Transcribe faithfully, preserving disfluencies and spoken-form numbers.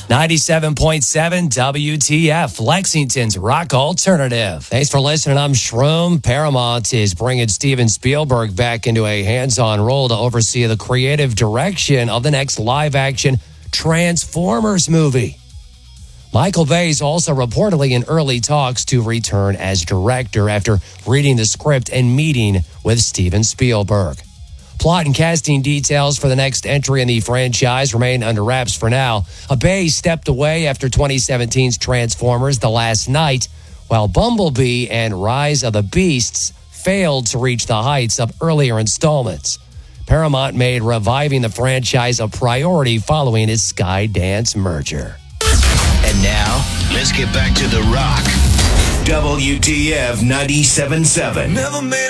ninety-seven point seven W T F, Lexington's rock alternative. Thanks for listening. I'm Shroom. Paramount is bringing Steven Spielberg back into a hands-on role to oversee the creative direction of the next live-action Transformers movie. Michael Bay is also reportedly in early talks to return as director after reading the script and meeting with Steven Spielberg. Plot and casting details for the next entry in the franchise remain under wraps for now. Bay stepped away after twenty seventeen's Transformers The Last Knight, while Bumblebee and Rise of the Beasts failed to reach the heights of earlier installments. Paramount made reviving the franchise a priority following its Skydance merger. And now, let's get back to The Rock. W T F ninety-seven point seven. Never made